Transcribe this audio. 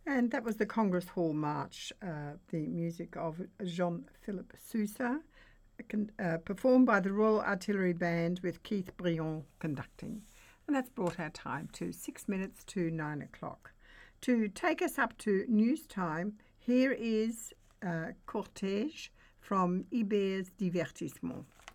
And that was the Congress Hall March, the music of Jean-Philippe Sousa, performed by the Royal Artillery Band with Keith Briand conducting. And that's brought our time to 6 minutes to 9 o'clock. To take us up to news time, here is Cortège from Iber's Divertissement.